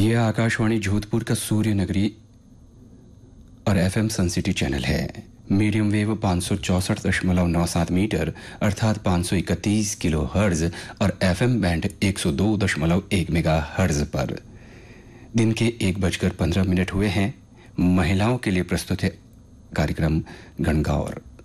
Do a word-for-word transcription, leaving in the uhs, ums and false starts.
ये आकाशवाणी जोधपुर का सूर्य नगरी और एफएम सन सिटी चैनल है। मीडियम वेव पाँच सौ चौसठ दशमलव नौ सात मीटर अर्थात पाँच सौ इकतीस किलो हर्ज और एफएम बैंड एक सौ दो दशमलव एक मेगा हर्ज पर। दिन के एक बजकर पंद्रह मिनट हुए हैं। महिलाओं के लिए प्रस्तुत है कार्यक्रम गणगौर।